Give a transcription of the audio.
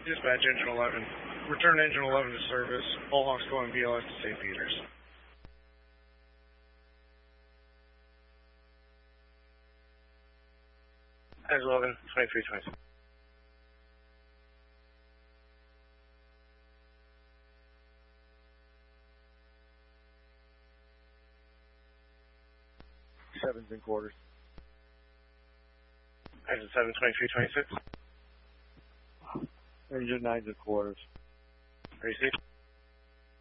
Dispatch engine 11. Return engine 11 to service. All Hawks going BLS to St. Peter's. Engine 11, 2326. Seven's in quarters. Engine 7, 2326. Engine 9's in quarters. Receive.